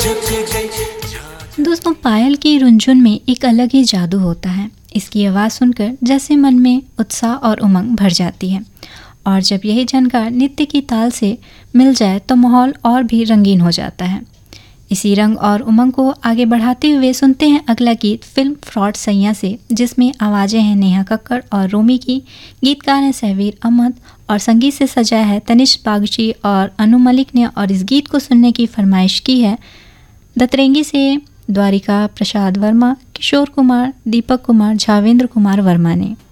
दोस्तों, पायल की रुंझुन में एक अलग ही जादू होता है। इसकी आवाज़ सुनकर जैसे मन में उत्साह और उमंग भर जाती है, और जब यही झनकार नृत्य की ताल से मिल जाए तो माहौल और भी रंगीन हो जाता है। इसी रंग और उमंग को आगे बढ़ाते हुए सुनते हैं अगला गीत फिल्म फ्रॉड सैया से, जिसमें आवाज़ें हैं नेहा कक्कड़ और रोमी की, गीतकार हैं सहवीर अहमद और संगीत से सजाया है तनिष्क बागची और अनु मलिक ने। और इस गीत को सुनने की फरमाइश की है दतरेंगी से द्वारिका प्रसाद वर्मा, किशोर कुमार, दीपक कुमार, झावेंद्र कुमार वर्मा ने।